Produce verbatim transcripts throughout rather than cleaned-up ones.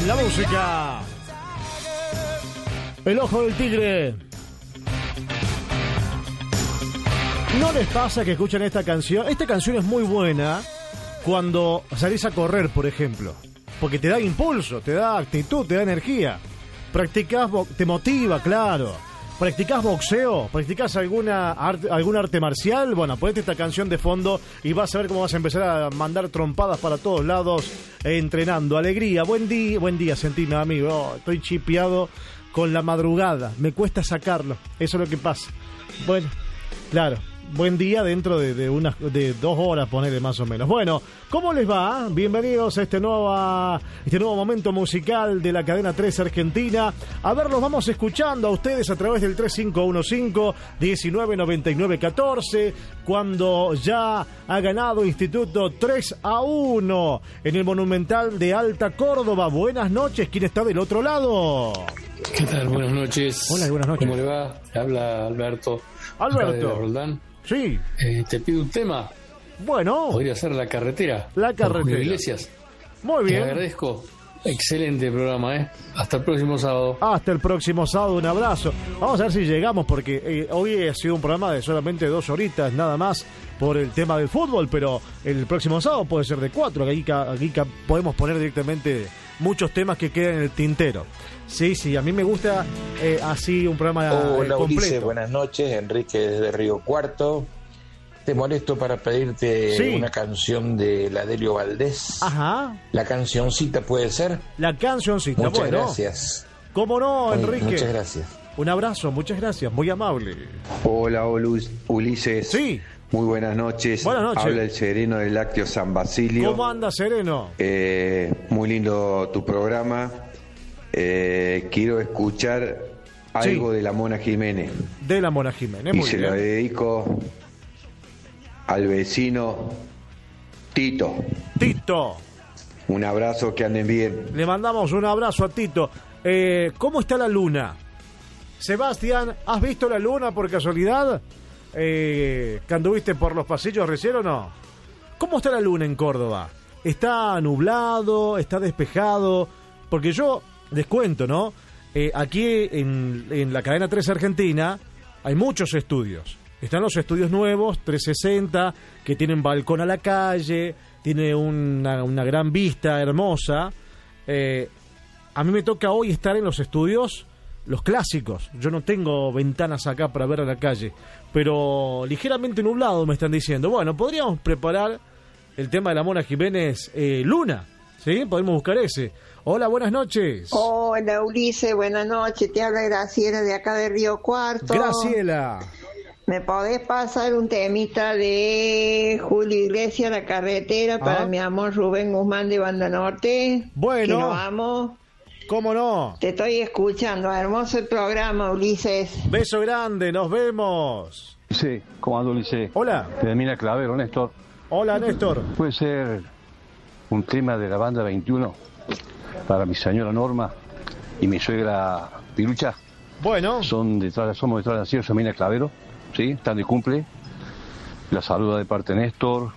La música. El ojo del tigre. ¿No les pasa que escuchan esta canción? Esta canción es muy buena cuando salís a correr, por ejemplo. Porque te da impulso, te da actitud, te da energía. Practicás, te motiva, claro. ¿Practicás boxeo? ¿Practicás alguna arte, algún arte marcial? Bueno, ponete esta canción de fondo y vas a ver cómo vas a empezar a mandar trompadas para todos lados eh, entrenando. Alegría, buen día, buen día, sentime, amigo. Oh, estoy chipeado con la madrugada. Me cuesta sacarlo. Eso es lo que pasa. Bueno, claro. Buen día dentro de, de unas de dos horas, ponele más o menos. Bueno, ¿cómo les va? Bienvenidos a este nuevo, este nuevo momento musical de la cadena tres Argentina. A ver, los vamos escuchando a ustedes a través del tres cinco uno cinco, diecinueve noventa y nueve catorce, cuando ya ha ganado Instituto tres a uno en el Monumental de Alta Córdoba. Buenas noches, ¿quién está del otro lado? ¿Qué tal? Buenas noches. Hola, buenas noches. ¿Cómo le va? Te habla Alberto. Alberto. Roldán. Sí. Eh, te pido un tema. Bueno. Podría ser La Carretera. La Carretera. Julio Iglesias. Muy bien. Te agradezco. Excelente programa, ¿eh? Hasta el próximo sábado. Hasta el próximo sábado, un abrazo. Vamos a ver si llegamos, porque eh, hoy ha sido un programa de solamente dos horitas, nada más, por el tema del fútbol, pero el próximo sábado puede ser de cuatro, aquí, aquí podemos poner directamente muchos temas que quedan en el tintero. Sí, sí, a mí me gusta eh, así un programa Hola, eh, completo. Ulises, buenas noches, Enrique desde Río Cuarto. Te molesto para pedirte sí. una canción de la Delio Valdés. Ajá. La cancioncita, ¿puede ser? La cancioncita, muchas bueno. gracias. ¿Cómo no, Enrique? Muy, muchas gracias. Un abrazo, muchas gracias, muy amable. Hola, Ulises. Sí. Muy buenas noches. Buenas noches. Habla el Sereno del Lácteo San Basilio. ¿Cómo anda, Sereno? Eh, muy lindo tu programa. Eh, quiero escuchar algo sí. de la Mona Jiménez. De la Mona Jiménez, y muy se bien. lo dedico al vecino Tito. Tito. Un abrazo, que anden bien. Le mandamos un abrazo a Tito. Eh, ¿Cómo está la luna? Sebastián, ¿has visto la luna por casualidad? Eh, ¿que anduviste por los pasillos recién o no? ¿Cómo está la luna en Córdoba? ¿Está nublado? ¿Está despejado? Porque yo les cuento, ¿no? Eh, aquí en, en la cadena tres Argentina hay muchos estudios. Están los estudios nuevos, trescientos sesenta, que tienen balcón a la calle, tiene una, una gran vista hermosa. Eh, a mí me toca hoy estar en los estudios, los clásicos. Yo no tengo ventanas acá para ver a la calle, pero ligeramente nublado me están diciendo. Bueno, podríamos preparar el tema de la Mona Jiménez eh, Luna, ¿sí? Podemos buscar ese. Hola, buenas noches. Hola, Ulises, buenas noches. Te habla Graciela de acá de Río Cuarto. Graciela. ¿Me podés pasar un temita de Julio Iglesias, La Carretera, para ah. mi amor Rubén Guzmán de Banda Norte? Bueno. Que lo amo. ¿Cómo no? Te estoy escuchando. Hermoso el programa, Ulises. Beso grande, nos vemos. Sí, ¿cómo ando, Ulises? Hola. Pedemina Clavero, Néstor. Hola, Néstor. Puede ser un tema de la banda veintiuno para mi señora Norma y mi suegra Pirucha. Bueno. Son detrás, somos detrás de la señora Pedemina Clavero. Sí, están de cumple. La saluda de parte de Néstor,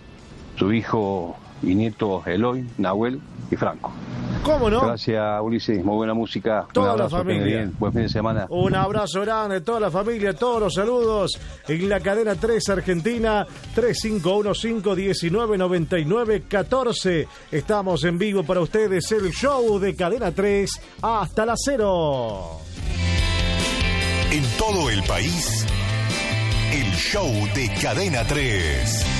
su hijo y nieto Eloy, Nahuel y Franco. ¿Cómo no? Gracias, Ulises. Muy buena música. Toda un abrazo, la familia. Bien. Buen fin de semana. Un abrazo grande, toda la familia, todos los saludos en la cadena tres Argentina, tres cinco uno cinco, diecinueve noventa y nueve catorce. Estamos en vivo para ustedes, el show de Cadena tres hasta las cero. En todo el país, el show de Cadena tres.